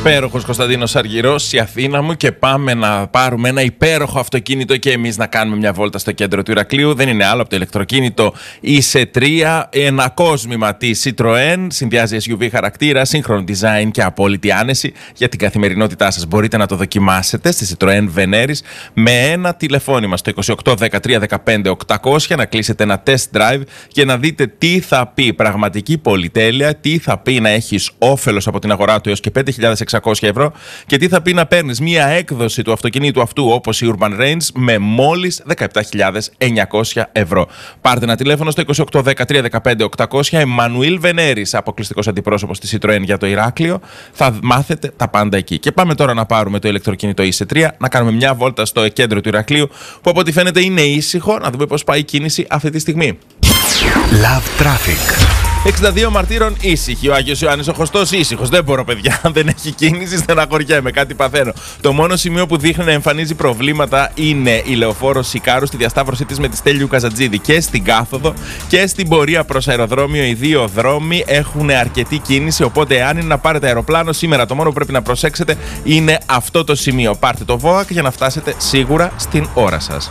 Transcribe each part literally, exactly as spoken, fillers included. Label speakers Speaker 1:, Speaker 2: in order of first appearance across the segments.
Speaker 1: Υπέροχος Κωνσταντίνος Αργυρός, η Αθήνα μου, και πάμε να πάρουμε ένα υπέροχο αυτοκίνητο και εμείς να κάνουμε μια βόλτα στο κέντρο του Ηρακλείου. Δεν είναι άλλο από το ηλεκτροκίνητο ι σι τρία, ένα κόσμημα της Citroën. Συνδυάζει ες γιου βι χαρακτήρα, σύγχρονο design και απόλυτη άνεση για την καθημερινότητά σας. Μπορείτε να το δοκιμάσετε στη Citroën Veneris με ένα τηλεφώνημα στο είκοσι οκτώ δεκατρία δεκαπέντε οκτακόσια, να κλείσετε ένα test drive και να δείτε τι θα πει πραγματική πολυτέλεια, τι θα πει να έχεις όφελος από την αγορά του έως και πέντε χιλιάδες εξακόσια ευρώ και τι θα πει να παίρνεις μία έκδοση του αυτοκινήτου αυτού όπως η Urban Range με μόλις δεκαεπτά χιλιάδες εννιακόσια ευρώ. Πάρτε ένα τηλέφωνο στο είκοσι οκτώ δεκατρία δεκαπέντε οκτακόσια. Εμμανουήλ Βενέρης, αποκλειστικός αντιπρόσωπος της Citroën για το Ηράκλειο. Θα μάθετε τα πάντα εκεί. Και πάμε τώρα να πάρουμε το ηλεκτροκίνητο ι σι τρία, να κάνουμε μια βόλτα στο κέντρο του Ηρακλείου που από ό,τι φαίνεται είναι ήσυχο. Να δούμε πώς πάει η κίνηση αυτή τη στιγμή.
Speaker 2: Love Traffic.
Speaker 1: εξήντα δύο μαρτύρων ήσυχοι. Ο Άγιος Ιωάννης ο Χωστός ήσυχος. Δεν μπορώ, παιδιά. Αν δεν έχει κίνηση, στεναχωριέμαι. Κάτι παθαίνω. Το μόνο σημείο που δείχνει να εμφανίζει προβλήματα είναι η λεωφόρος Σικάρου στη διασταύρωσή της με τη Στέλιου Καζατζίδη και στην κάθοδο και στην πορεία προς αεροδρόμιο. Οι δύο δρόμοι έχουν αρκετή κίνηση. Οπότε, αν είναι να πάρετε αεροπλάνο σήμερα, το μόνο που πρέπει να προσέξετε είναι αυτό το σημείο. Πάρτε το βόακ για να φτάσετε σίγουρα στην ώρα σας.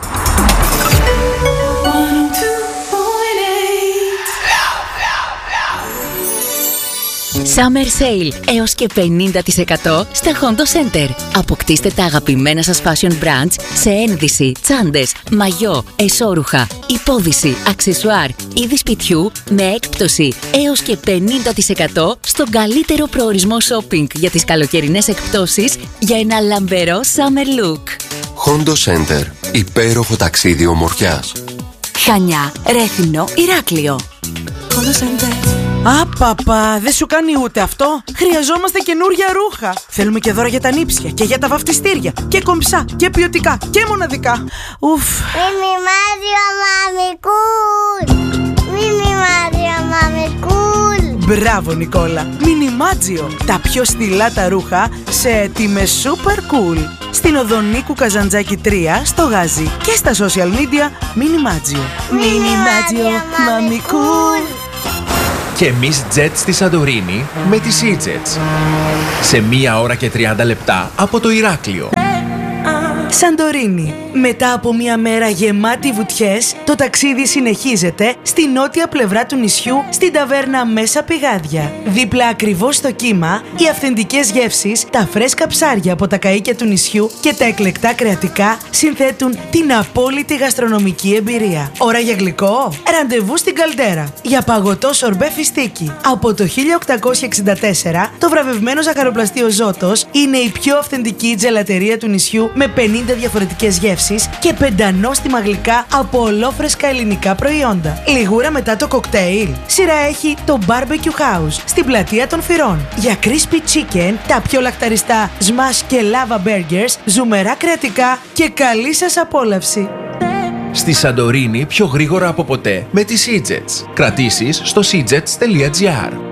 Speaker 3: Summer Sale έως και πενήντα τοις εκατό στα Hondo Center. Αποκτήστε τα αγαπημένα σας fashion brands σε ένδυση, τσάντες, μαγιό, εσώρουχα, υπόδυση, αξεσουάρ, είδη σπιτιού με έκπτωση έως και πενήντα τοις εκατό στον καλύτερο προορισμό shopping για τις καλοκαιρινές εκπτώσεις για ένα λαμπερό summer look.
Speaker 2: Hondo Center. Υπέροχο ταξίδι ομορφιάς.
Speaker 3: Χανιά, Ρέθυμνο, Ηράκλειο.
Speaker 4: Hondo Center. Απαπα, δεν σου κάνει ούτε αυτό. Χρειαζόμαστε καινούρια ρούχα. Θέλουμε και δώρα για τα νύψια και για τα βαφτιστήρια. Και κομψά και ποιοτικά και μοναδικά. Ουφ.
Speaker 5: Μιμιμάδιο μαμικούλ. Μιμιμάδιο μαμικούλ.
Speaker 4: Μπράβο, Νικόλα. Μινιμάτζιο. Τα πιο στυλά τα ρούχα σε τιμές super cool. Στην οδό Νίκου Καζαντζάκη τρία στο Γάζι και στα social media Μινιμάτζιο. Μινιμάτζιο μαμικούλ.
Speaker 6: Και εμείς jet στη Σαντορίνη με τη SeaJets. Σε μία ώρα και τριάντα λεπτά από το Ηράκλειο.
Speaker 4: Σαντορίνη. Μετά από μια μέρα γεμάτη βουτιές, το ταξίδι συνεχίζεται στη νότια πλευρά του νησιού, στην ταβέρνα Μέσα Πηγάδια. Δίπλα ακριβώς στο κύμα, οι αυθεντικές γεύσεις, τα φρέσκα ψάρια από τα καΐκια του νησιού και τα εκλεκτά κρεατικά συνθέτουν την απόλυτη γαστρονομική εμπειρία. Ώρα για γλυκό? Ραντεβού στην Καλτέρα. Για παγωτό σορμπέ φιστίκι. Από το χίλια οκτακόσια εξήντα τέσσερα, το βραβευμένο ζαχαροπλαστείο Ζώτος είναι η πιο αυθεντική τζελατερία του νησιού με πενήντα διαφορετικές γεύσεις και πεντανόστιμα γλυκά από ολόφρεσκα ελληνικά προϊόντα. Λιγούρα μετά το κοκτέιλ. Σειρά έχει το Barbecue House στην πλατεία των Φυρών. Για crispy chicken, τα πιο λαχταριστά smash και lava burgers, ζουμερά κρεατικά και καλή σας απόλαυση.
Speaker 6: Στη Σαντορίνη πιο γρήγορα από ποτέ με τη SeaJets. Κρατήσεις στο seajets τελεία gr.